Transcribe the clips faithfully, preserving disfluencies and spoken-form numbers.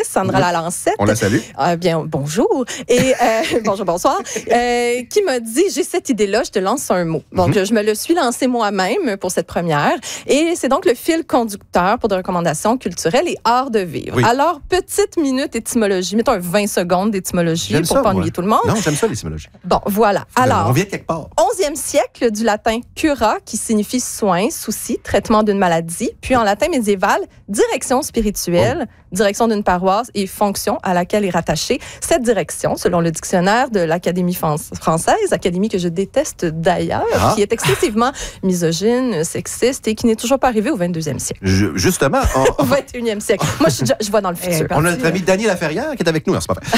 Sandra oui. Lalancette. On la salue. Euh, bien, bonjour. Et euh, bonjour, bonsoir. Euh, qui m'a dit, j'ai cette idée-là, je te lance un mot. Donc, mm-hmm. je me le suis lancé moi-même pour cette première. Et c'est donc le fil conducteur pour des recommandations culturelles et art de vivre. Oui. Alors, petite minute étymologie. Mettons un vingt secondes d'étymologie j'aime pour ça, pas ennuyer moi. tout le monde. Non, j'aime ça, l'étymologie. Bon, voilà. Alors, on vient quelque part. onzième siècle, du latin cura, qui signifie soin, souci, traitement d'une maladie. Puis en latin médiéval, direction spirituelle, oh. direction d'une paroisse et fonction à laquelle est rattachée cette direction, selon le dictionnaire de l'Académie française, académie que je déteste d'ailleurs, ah. qui est excessivement misogyne, sexiste et qui n'est toujours pas arrivée au vingt-deuxième siècle. Je, justement. On... au vingt et unième siècle. Moi, je, je vois dans le futur. On a notre ami Daniel Laferrière qui est avec nous en ce moment.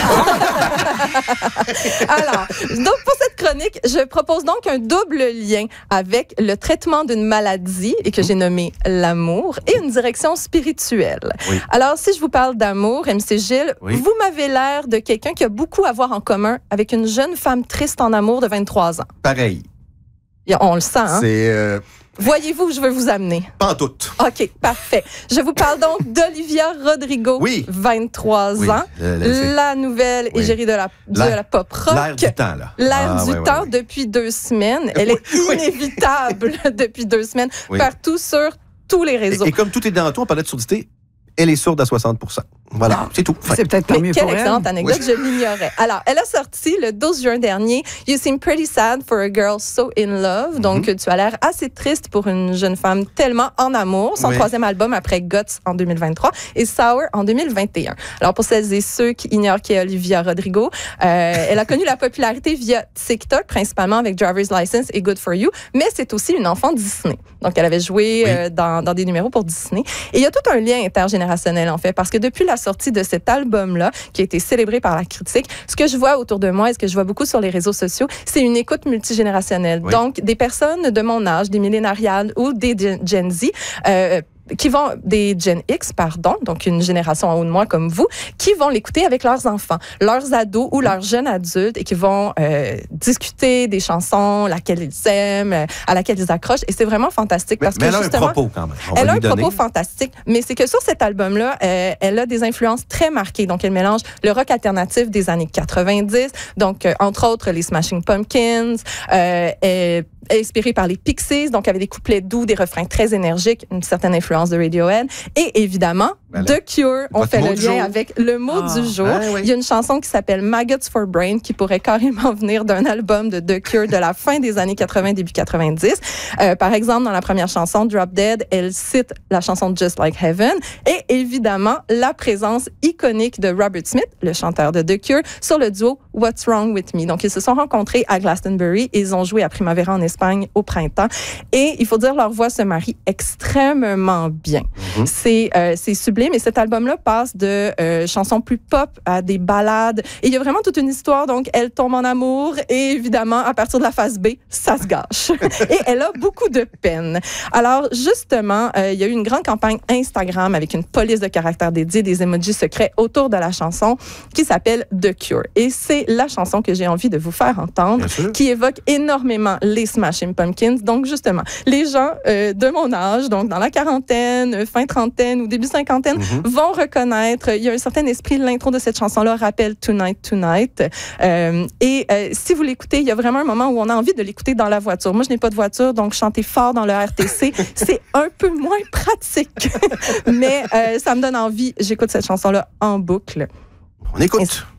Alors, donc pour cette chronique, je propose donc un double lien avec le traitement d'une maladie et que j'ai nommé l'amour et une direction spirituelle. Oui. Alors, si je vous parle d'amour, M C Gilles, oui. vous m'avez l'air de quelqu'un qui a beaucoup à voir en commun avec une jeune femme triste en amour de vingt-trois ans. Pareil. On le sent, hein? C'est... Euh... Voyez-vous où je veux vous amener? Pas en tout. OK, parfait. Je vous parle donc d'Olivia Rodrigo, oui. vingt-trois oui. ans, le, le, la nouvelle oui. égérie de la, de la pop rock. L'air du temps, là. L'air ah, du ouais, temps ouais, ouais. depuis deux semaines. Elle est oui. inévitable depuis deux semaines, oui. partout sur tous les réseaux. Et, et comme tout est dans tout, on parlait de surdité, elle est sourde à soixante pour cent. Voilà, ah, c'est tout. Enfin, c'est peut-être pas mieux quelle pour excellente elle. anecdote, oui. je l'ignorais. Alors, elle a sorti le douze juin dernier « You seem pretty sad for a girl so in love ». Donc, mm-hmm. tu as l'air assez triste pour une jeune femme tellement en amour. Son oui. troisième album après Guts en deux mille vingt-trois et Sour en deux mille vingt et un. Alors, pour celles et ceux qui ignorent qui est Olivia Rodrigo, euh, elle a connu la popularité via TikTok, principalement avec Driver's License et Good for You, mais c'est aussi une enfant Disney. Donc, elle avait joué oui. euh, dans, dans des numéros pour Disney. Et il y a tout un lien intergénérationnel, en fait, parce que depuis la sortie de cet album-là, qui a été célébré par la critique, ce que je vois autour de moi et ce que je vois beaucoup sur les réseaux sociaux, c'est une écoute multigénérationnelle. Oui. Donc, des personnes de mon âge, des millénariades ou des Gen Z, euh, qui vont, des Gen X, pardon, donc une génération en haut de moi comme vous, qui vont l'écouter avec leurs enfants, leurs ados ou leurs jeunes adultes et qui vont euh, discuter des chansons, laquelle ils aiment, euh, à laquelle ils accrochent. Et c'est vraiment fantastique mais, parce mais que elle justement... a un propos quand même. On elle a un donner. propos fantastique, mais c'est que sur cet album-là, euh, elle a des influences très marquées. Donc, elle mélange le rock alternatif des années quatre-vingt-dix, donc euh, entre autres les Smashing Pumpkins, euh, est inspirée par les Pixies, donc avec des couplets doux, des refrains très énergiques, une certaine influence de Radiohead. Et évidemment, voilà. The Cure, on fait le lien avec le mot ah, du jour. Ah, oui. Il y a une chanson qui s'appelle Maggots for Brain qui pourrait carrément venir d'un album de The Cure de la fin des années quatre-vingts, début quatre-vingt-dix. Euh, par exemple, dans la première chanson, Drop Dead, elle cite la chanson Just Like Heaven et évidemment la présence iconique de Robert Smith, le chanteur de The Cure, sur le duo What's Wrong With Me. Donc, ils se sont rencontrés à Glastonbury et ils ont joué à Primavera en Espagne au printemps. Et il faut dire, leur voix se marie extrêmement bien. Mm-hmm. C'est, euh, c'est sublime. Et cet album-là passe de euh, chansons plus pop à des ballades. Et il y a vraiment toute une histoire. Donc, elle tombe en amour et évidemment, à partir de la phase B, ça se gâche. Et elle a beaucoup de peine. Alors, justement, euh, il y a eu une grande campagne Instagram avec une police de caractères dédiée, des emojis secrets autour de la chanson qui s'appelle The Cure. Et c'est la chanson que j'ai envie de vous faire entendre, qui évoque énormément les Smashing Pumpkins. Donc, justement, les gens euh, de mon âge, donc dans la quarantaine, fin trentaine ou début cinquantaine, mm-hmm. vont reconnaître. Il y a un certain esprit. L'intro de cette chanson-là rappelle Tonight, Tonight. Euh, et euh, si vous l'écoutez, il y a vraiment un moment où on a envie de l'écouter dans la voiture. Moi, je n'ai pas de voiture, donc chanter fort dans le R T C, c'est un peu moins pratique. Mais euh, ça me donne envie. J'écoute cette chanson-là en boucle. On écoute.